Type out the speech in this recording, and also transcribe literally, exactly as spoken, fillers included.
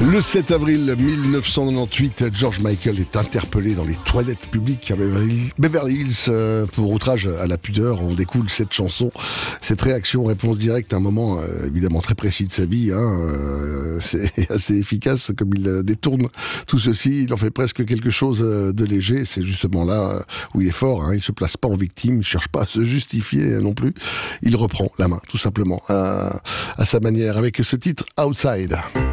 Le sept avril mille neuf cent quatre-vingt-dix-huit, George Michael est interpellé dans les toilettes publiques à Beverly Hills pour outrage à la pudeur. On découle cette chanson, cette réaction, réponse directe à un moment euh, évidemment très précis de sa vie. Hein, euh, c'est assez efficace comme il détourne tout ceci. Il en fait presque quelque chose de léger. C'est justement là où il est fort. Hein, il se place pas en victime, il cherche pas à se justifier non plus. Il reprend la main tout simplement à, à sa manière avec ce titre Outside.